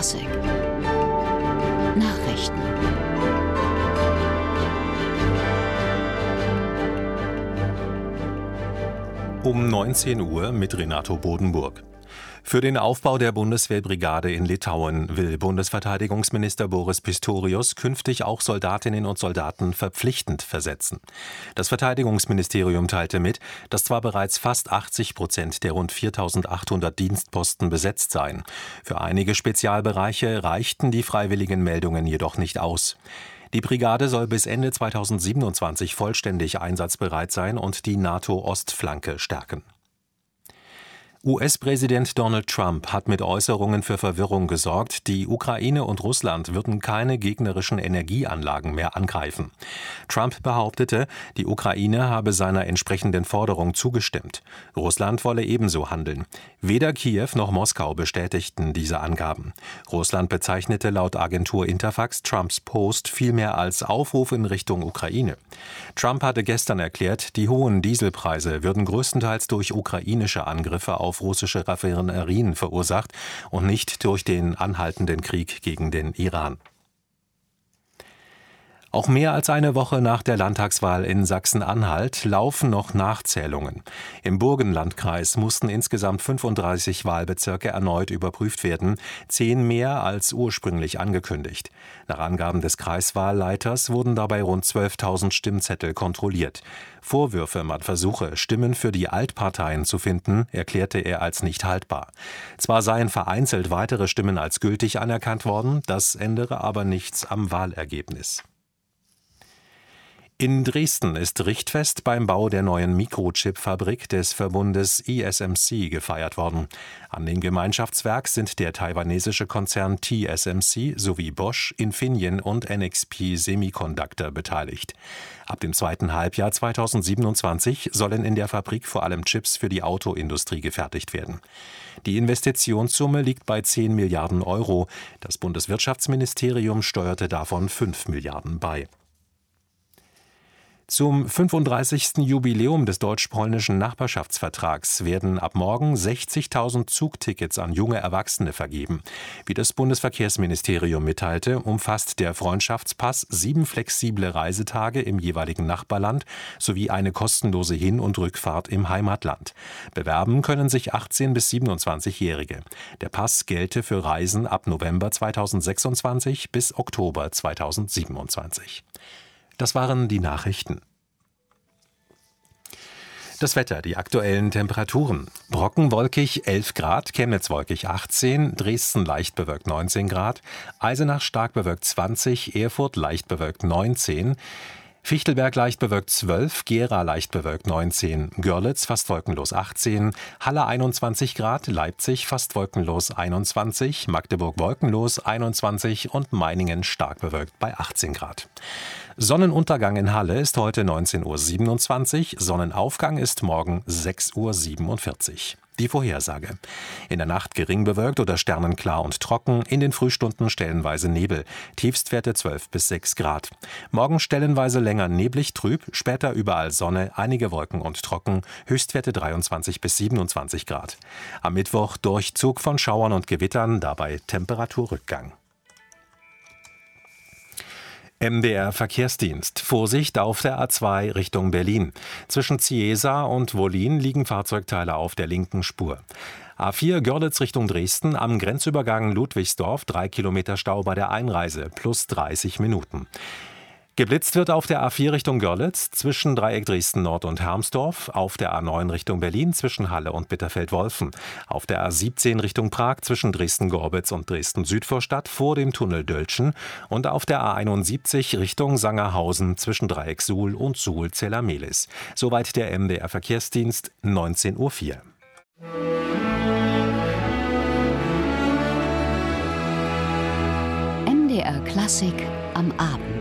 Klassik Nachrichten. Um 19 Uhr mit Renato Bodenburg. Für den Aufbau der Bundeswehrbrigade in Litauen will Bundesverteidigungsminister Boris Pistorius künftig auch Soldatinnen und Soldaten verpflichtend versetzen. Das Verteidigungsministerium teilte mit, dass zwar bereits fast 80% der rund 4.800 Dienstposten besetzt seien. Für einige Spezialbereiche reichten die freiwilligen Meldungen jedoch nicht aus. Die Brigade soll bis Ende 2027 vollständig einsatzbereit sein und die NATO-Ostflanke stärken. US-Präsident Donald Trump hat mit Äußerungen für Verwirrung gesorgt, die Ukraine und Russland würden keine gegnerischen Energieanlagen mehr angreifen. Trump behauptete, die Ukraine habe seiner entsprechenden Forderung zugestimmt. Russland wolle ebenso handeln. Weder Kiew noch Moskau bestätigten diese Angaben. Russland bezeichnete laut Agentur Interfax Trumps Post vielmehr als Aufruf in Richtung Ukraine. Trump hatte gestern erklärt, die hohen Dieselpreise würden größtenteils durch ukrainische Angriffe auf russische Raffinerien verursacht und nicht durch den anhaltenden Krieg gegen den Iran. Auch mehr als eine Woche nach der Landtagswahl in Sachsen-Anhalt laufen noch Nachzählungen. Im Burgenlandkreis mussten insgesamt 35 Wahlbezirke erneut überprüft werden, 10 mehr als ursprünglich angekündigt. Nach Angaben des Kreiswahlleiters wurden dabei rund 12.000 Stimmzettel kontrolliert. Vorwürfe, man versuche, Stimmen für die Altparteien zu finden, erklärte er als nicht haltbar. Zwar seien vereinzelt weitere Stimmen als gültig anerkannt worden, das ändere aber nichts am Wahlergebnis. In Dresden ist Richtfest beim Bau der neuen Mikrochip-Fabrik des Verbundes ESMC gefeiert worden. An dem Gemeinschaftswerk sind der taiwanesische Konzern TSMC sowie Bosch, Infineon und NXP Semiconductor beteiligt. Ab dem zweiten Halbjahr 2027 sollen in der Fabrik vor allem Chips für die Autoindustrie gefertigt werden. Die Investitionssumme liegt bei 10 Milliarden Euro. Das Bundeswirtschaftsministerium steuerte davon 5 Milliarden bei. Zum 35. Jubiläum des deutsch-polnischen Nachbarschaftsvertrags werden ab morgen 60.000 Zugtickets an junge Erwachsene vergeben. Wie das Bundesverkehrsministerium mitteilte, umfasst der Freundschaftspass 7 flexible Reisetage im jeweiligen Nachbarland sowie eine kostenlose Hin- und Rückfahrt im Heimatland. Bewerben können sich 18- bis 27-Jährige. Der Pass gelte für Reisen ab November 2026 bis Oktober 2027. Das waren die Nachrichten. Das Wetter, die aktuellen Temperaturen. Brocken wolkig 11 Grad, Chemnitz wolkig 18, Dresden leicht bewölkt 19 Grad, Eisenach stark bewölkt 20, Erfurt leicht bewölkt 19, Fichtelberg leicht bewölkt 12, Gera leicht bewölkt 19, Görlitz fast wolkenlos 18, Halle 21 Grad, Leipzig fast wolkenlos 21, Magdeburg wolkenlos 21 und stark bewölkt bei 18 Grad. Sonnenuntergang in Halle ist heute 19.27 Uhr, Sonnenaufgang ist morgen 6.47 Uhr. Die Vorhersage. In der Nacht gering bewölkt oder sternenklar und trocken, in den Frühstunden stellenweise Nebel, Tiefstwerte 12 bis 6 Grad. Morgen stellenweise länger neblig trüb, später überall Sonne, einige Wolken und trocken, Höchstwerte 23 bis 27 Grad. Am Mittwoch Durchzug von Schauern und Gewittern, dabei Temperaturrückgang. MDR Verkehrsdienst. Vorsicht auf der A2 Richtung Berlin. Zwischen Ziesa und Wollin liegen Fahrzeugteile auf der linken Spur. A4 Görlitz Richtung Dresden am Grenzübergang Ludwigsdorf 3 Kilometer Stau bei der Einreise plus 30 Minuten. Geblitzt wird auf der A4 Richtung Görlitz zwischen Dreieck Dresden Nord und Hermsdorf, auf der A9 Richtung Berlin zwischen Halle und Bitterfeld-Wolfen, auf der A17 Richtung Prag zwischen Dresden-Gorbitz und Dresden-Südvorstadt vor dem Tunnel Döltschen und auf der A71 Richtung Sangerhausen zwischen Dreieck Suhl und Suhl-Zellermehlis. Soweit der MDR Verkehrsdienst, 19.04 Uhr. MDR Klassik am Abend.